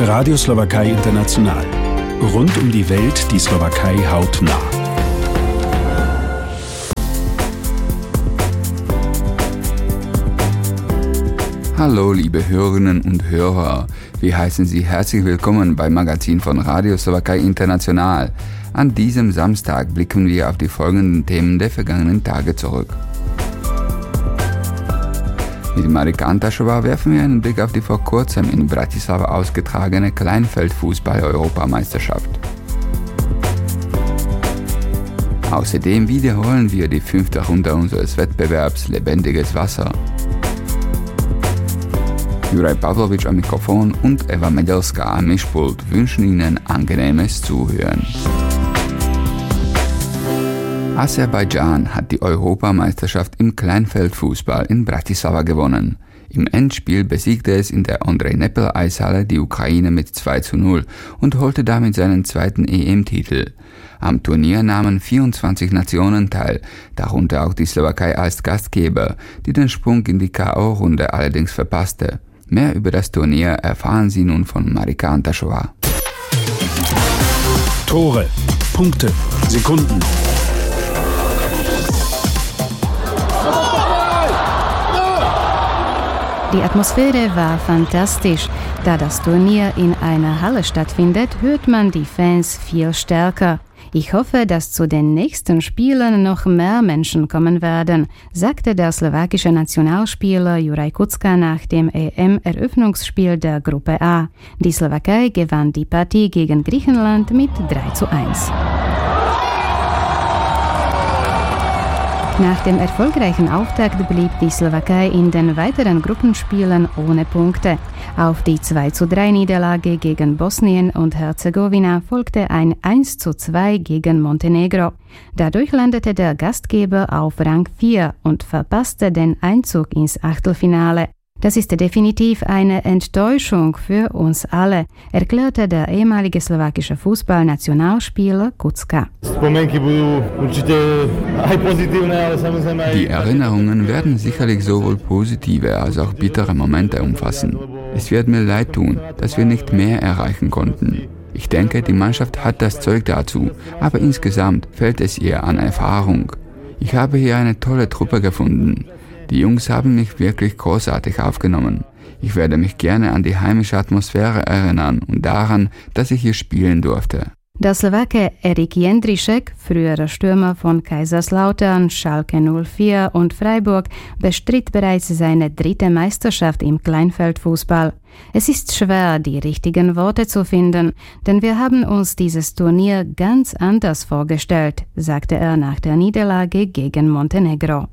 Radio Slowakei International. Rund um die Welt die Slowakei hautnah. Hallo liebe Hörerinnen und Hörer, wir heißen Sie herzlich willkommen beim Magazin von Radio Slowakei International. An diesem Samstag blicken wir auf die folgenden Themen der vergangenen Tage zurück. Mit Marika Antašová werfen wir einen Blick auf die vor kurzem in Bratislava ausgetragene Kleinfeld-Fußball-Europameisterschaft. Außerdem wiederholen wir die 5. Runde unseres Wettbewerbs Lebendiges Wasser. Juraj Pavlovič am Mikrofon und Eva Medelska am Mischpult wünschen Ihnen angenehmes Zuhören. Aserbaidschan hat die Europameisterschaft im Kleinfeldfußball in Bratislava gewonnen. Im Endspiel besiegte es in der Ondrej-Nepel-Eishalle die Ukraine mit 2:0 und holte damit seinen zweiten EM-Titel. Am Turnier nahmen 24 Nationen teil, darunter auch die Slowakei als Gastgeber, die den Sprung in die K.O.-Runde allerdings verpasste. Mehr über das Turnier erfahren Sie nun von Marika Antašová. Tore, Punkte, Sekunden. Die Atmosphäre war fantastisch. Da das Turnier in einer Halle stattfindet, hört man die Fans viel stärker. Ich hoffe, dass zu den nächsten Spielen noch mehr Menschen kommen werden, sagte der slowakische Nationalspieler Juraj Kucka nach dem EM-Eröffnungsspiel der Gruppe A. Die Slowakei gewann die Partie gegen Griechenland mit 3:1. Nach dem erfolgreichen Auftakt blieb die Slowakei in den weiteren Gruppenspielen ohne Punkte. Auf die 2:3-Niederlage gegen Bosnien und Herzegowina folgte ein 1:2 gegen Montenegro. Dadurch landete der Gastgeber auf Rang 4 und verpasste den Einzug ins Achtelfinale. Das ist definitiv eine Enttäuschung für uns alle, erklärte der ehemalige slowakische Fußballnationalspieler Kucka. Die Erinnerungen werden sicherlich sowohl positive als auch bittere Momente umfassen. Es wird mir leid tun, dass wir nicht mehr erreichen konnten. Ich denke, die Mannschaft hat das Zeug dazu, aber insgesamt fehlt es ihr an Erfahrung. Ich habe hier eine tolle Truppe gefunden. Die Jungs haben mich wirklich großartig aufgenommen. Ich werde mich gerne an die heimische Atmosphäre erinnern und daran, dass ich hier spielen durfte. Der Slowake Erik Jędryšek, früherer Stürmer von Kaiserslautern, Schalke 04 und Freiburg, bestritt bereits seine 3. Meisterschaft im Kleinfeldfußball. Es ist schwer, die richtigen Worte zu finden, denn wir haben uns dieses Turnier ganz anders vorgestellt, sagte er nach der Niederlage gegen Montenegro.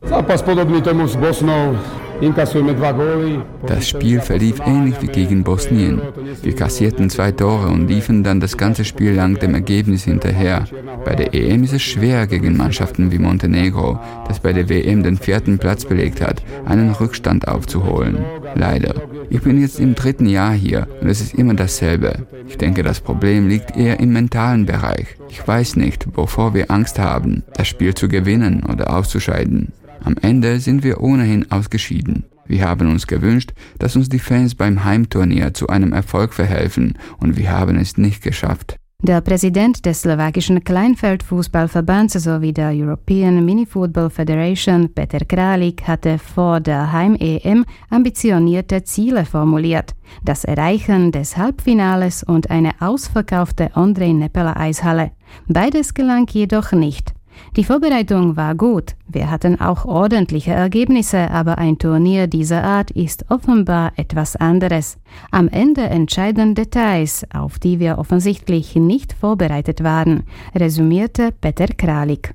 Das Spiel verlief ähnlich wie gegen Bosnien. Wir kassierten 2 Tore und liefen dann das ganze Spiel lang dem Ergebnis hinterher. Bei der EM ist es schwer gegen Mannschaften wie Montenegro, das bei der WM den 4. Platz belegt hat, einen Rückstand aufzuholen. Leider. Ich bin jetzt im 3. Jahr hier und es ist immer dasselbe. Ich denke, das Problem liegt eher im mentalen Bereich. Ich weiß nicht, wovor wir Angst haben, das Spiel zu gewinnen oder auszuscheiden. Am Ende sind wir ohnehin ausgeschieden. Wir haben uns gewünscht, dass uns die Fans beim Heimturnier zu einem Erfolg verhelfen und wir haben es nicht geschafft. Der Präsident des slowakischen Kleinfeldfußballverbands sowie der European Mini-Football Federation, Peter Kralik, hatte vor der Heim-EM ambitionierte Ziele formuliert. Das Erreichen des Halbfinales und eine ausverkaufte Ondrej-Nepel-Eishalle. Beides gelang jedoch nicht. Die Vorbereitung war gut, wir hatten auch ordentliche Ergebnisse, aber ein Turnier dieser Art ist offenbar etwas anderes. Am Ende entscheiden Details, auf die wir offensichtlich nicht vorbereitet waren, resümierte Peter Kralik.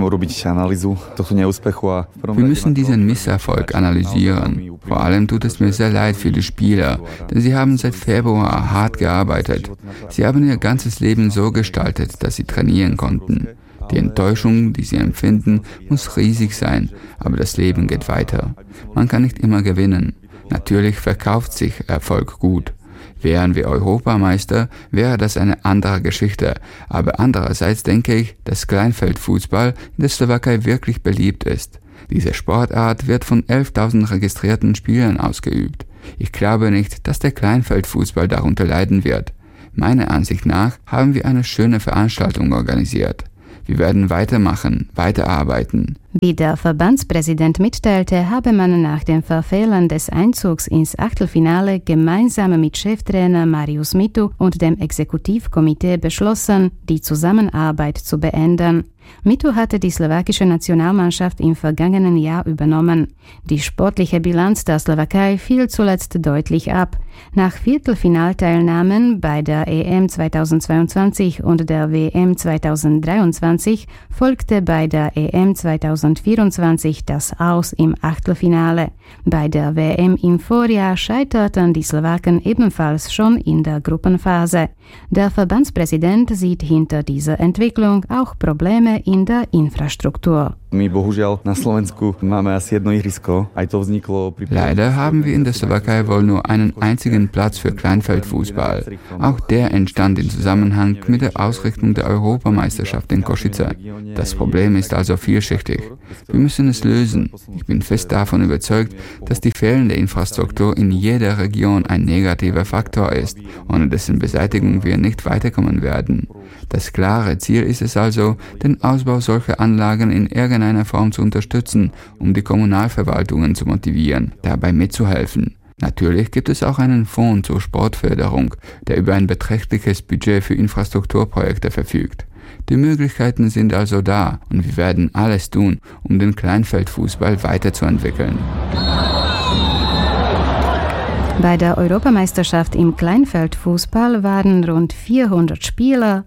Wir müssen diesen Misserfolg analysieren. Vor allem tut es mir sehr leid für die Spieler, denn sie haben seit Februar hart gearbeitet. Sie haben ihr ganzes Leben so gestaltet, dass sie trainieren konnten. Die Enttäuschung, die sie empfinden, muss riesig sein, aber das Leben geht weiter. Man kann nicht immer gewinnen. Natürlich verkauft sich Erfolg gut. Wären wir Europameister, wäre das eine andere Geschichte. Aber andererseits denke ich, dass Kleinfeldfußball in der Slowakei wirklich beliebt ist. Diese Sportart wird von 11.000 registrierten Spielern ausgeübt. Ich glaube nicht, dass der Kleinfeldfußball darunter leiden wird. Meiner Ansicht nach haben wir eine schöne Veranstaltung organisiert. Wir werden weitermachen, weiterarbeiten. Wie der Verbandspräsident mitteilte, habe man nach dem Verfehlen des Einzugs ins Achtelfinale gemeinsam mit Cheftrainer Marius Mitu und dem Exekutivkomitee beschlossen, die Zusammenarbeit zu beenden. Mitu hatte die slowakische Nationalmannschaft im vergangenen Jahr übernommen. Die sportliche Bilanz der Slowakei fiel zuletzt deutlich ab. Nach Viertelfinalteilnahmen bei der EM 2022 und der WM 2023 folgte bei der EM 2024 das Aus im Achtelfinale. Bei der WM im Vorjahr scheiterten die Slowaken ebenfalls schon in der Gruppenphase. Der Verbandspräsident sieht hinter dieser Entwicklung auch Probleme in der Infrastruktur. Leider haben wir in der Slowakei wohl nur einen einzigen Platz für Kleinfeldfußball. Auch der entstand im Zusammenhang mit der Ausrichtung der Europameisterschaft in Košice. Das Problem ist also vielschichtig. Wir müssen es lösen. Ich bin fest davon überzeugt, dass die fehlende Infrastruktur in jeder Region ein negativer Faktor ist, ohne dessen Beseitigung wir nicht weiterkommen werden. Das klare Ziel ist es also, den Ausbau solcher Anlagen in irgendeiner Form zu unterstützen, um die Kommunalverwaltungen zu motivieren, dabei mitzuhelfen. Natürlich gibt es auch einen Fonds zur Sportförderung, der über ein beträchtliches Budget für Infrastrukturprojekte verfügt. Die Möglichkeiten sind also da und wir werden alles tun, um den Kleinfeldfußball weiterzuentwickeln. Bei der Europameisterschaft im Kleinfeldfußball waren rund 400 Spieler,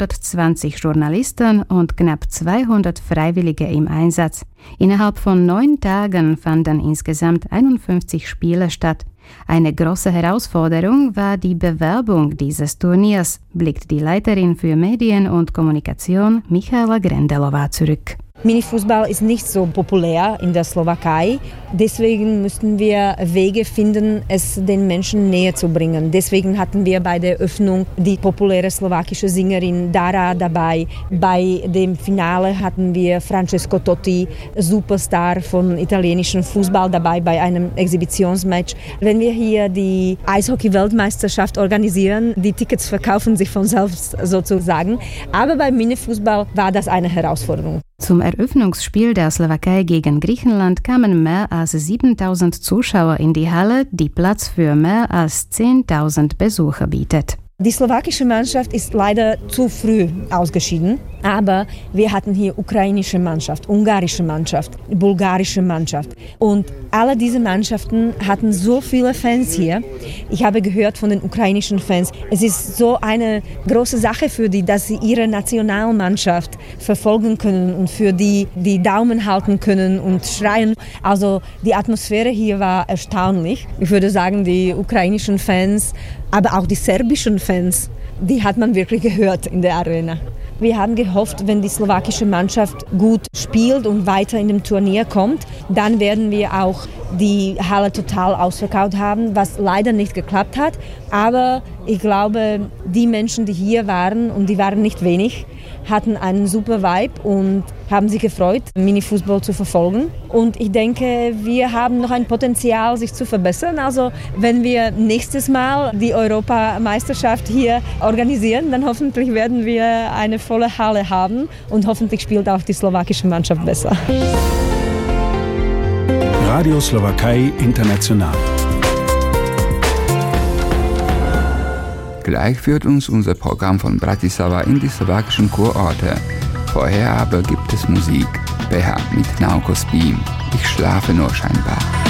120 Journalisten und knapp 200 Freiwillige im Einsatz. Innerhalb von 9 Tagen fanden insgesamt 51 Spiele statt. Eine große Herausforderung war die Bewerbung dieses Turniers, blickt die Leiterin für Medien und Kommunikation Michaela Grendelová zurück. Minifußball ist nicht so populär in der Slowakei. Deswegen müssten wir Wege finden, es den Menschen näher zu bringen. Deswegen hatten wir bei der Öffnung die populäre slowakische Sängerin Dara dabei. Bei dem Finale hatten wir Francesco Totti, Superstar von italienischem Fußball, dabei bei einem Exhibitionsmatch. Wenn wir hier die Eishockey-Weltmeisterschaft organisieren, die Tickets verkaufen sich von selbst sozusagen. Aber beim Minifußball war das eine Herausforderung. Zum Eröffnungsspiel der Slowakei gegen Griechenland kamen mehr als 7.000 Zuschauer in die Halle, die Platz für mehr als 10.000 Besucher bietet. Die slowakische Mannschaft ist leider zu früh ausgeschieden, aber wir hatten hier ukrainische Mannschaft, ungarische Mannschaft, bulgarische Mannschaft und alle diese Mannschaften hatten so viele Fans hier. Ich habe gehört von den ukrainischen Fans, es ist so eine große Sache für die, dass sie ihre Nationalmannschaft verfolgen können und für die Daumen halten können und schreien. Also die Atmosphäre hier war erstaunlich. Ich würde sagen, die ukrainischen Fans, aber auch die serbischen Fans, die hat man wirklich gehört in der Arena. Wir haben gehofft, wenn die slowakische Mannschaft gut spielt und weiter in dem Turnier kommt, dann werden wir auch die Halle total ausverkauft haben, was leider nicht geklappt hat. Aber ich glaube, die Menschen, die hier waren, und die waren nicht wenig, hatten einen super Vibe und haben sich gefreut, Minifußball zu verfolgen. Und ich denke, wir haben noch ein Potenzial, sich zu verbessern. Also wenn wir nächstes Mal die Europameisterschaft hier organisieren, dann hoffentlich werden wir eine volle Halle haben und hoffentlich spielt auch die slowakische Mannschaft besser. Radio Slowakei International. Gleich führt uns unser Programm von Bratislava in die slowakischen Kurorte. Vorher aber gibt es Musik. Beha mit Nauko Spím. Ich schlafe nur scheinbar.